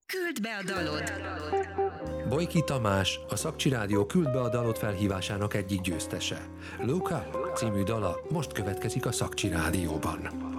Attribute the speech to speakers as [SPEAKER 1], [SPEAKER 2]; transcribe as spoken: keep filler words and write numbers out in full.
[SPEAKER 1] Küldd be a dalod!
[SPEAKER 2] Bojki Tamás, a Szakcsi Rádió Küldd be a dalod felhívásának egyik győztese. Local című dala most következik a Szakcsi Rádióban.